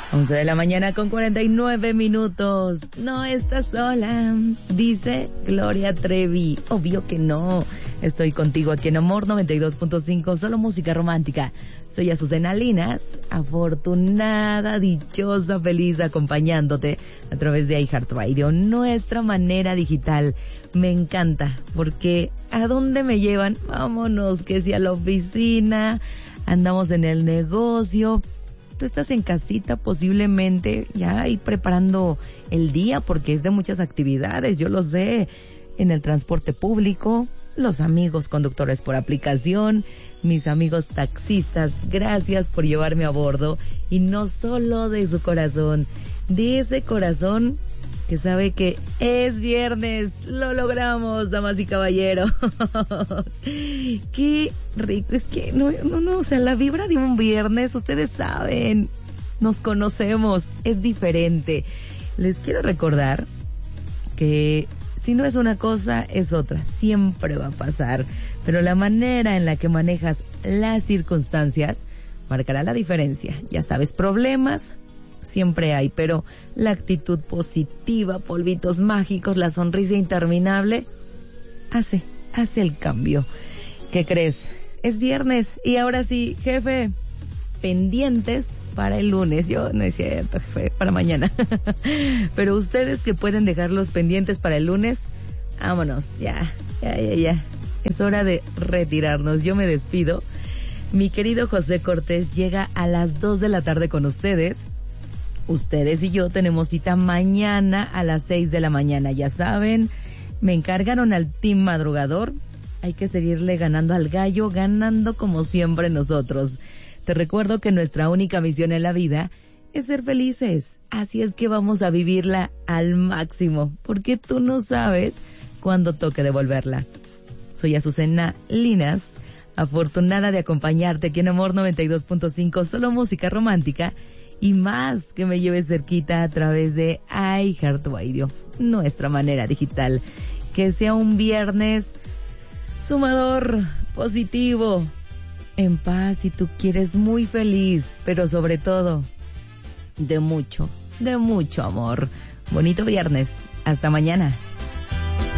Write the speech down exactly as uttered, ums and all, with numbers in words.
once de la mañana con cuarenta y nueve minutos. No estás sola, dice Gloria Trevi. Obvio que no. Estoy contigo aquí en Amor noventa y dos punto cinco, solo música romántica. Soy Azucena Linas, afortunada, dichosa, feliz, acompañándote a través de iHeartRadio, nuestra manera digital. Me encanta, porque ¿a dónde me llevan? Vámonos, que si a la oficina, andamos en el negocio. Tú estás en casita posiblemente ya ahí preparando el día porque es de muchas actividades, yo lo sé, en el transporte público, los amigos conductores por aplicación, mis amigos taxistas, gracias por llevarme a bordo y no solo de su corazón, de ese corazón que sabe que es viernes, lo logramos, damas y caballeros. Qué rico, es que no, no, no, o sea, la vibra de un viernes, ustedes saben, nos conocemos, es diferente. Les quiero recordar que si no es una cosa, es otra, siempre va a pasar, pero la manera en la que manejas las circunstancias marcará la diferencia. Ya sabes, problemas siempre hay, pero la actitud positiva, polvitos mágicos, la sonrisa interminable, hace, hace el cambio. ¿Qué crees? Es viernes y ahora sí, jefe, pendientes para el lunes. Yo no es cierto, jefe, para mañana. Pero ustedes que pueden dejar los pendientes para el lunes, vámonos, ya, ya, ya, ya. Es hora de retirarnos. Yo me despido. Mi querido José Cortés llega a las dos de la tarde con ustedes. Ustedes y yo tenemos cita mañana a las seis de la mañana, ya saben, me encargaron al team madrugador, hay que seguirle ganando al gallo, ganando como siempre nosotros. Te recuerdo que nuestra única misión en la vida es ser felices, así es que vamos a vivirla al máximo, porque tú no sabes cuándo toque devolverla. Soy Azucena Linas, afortunada de acompañarte aquí en Amor noventa y dos punto cinco, solo música romántica, y más que me lleves cerquita a través de iHeartRadio, nuestra manera digital. Que sea un viernes sumador, positivo, en paz si tú quieres, muy feliz, pero sobre todo de mucho, de mucho amor. Bonito viernes, hasta mañana.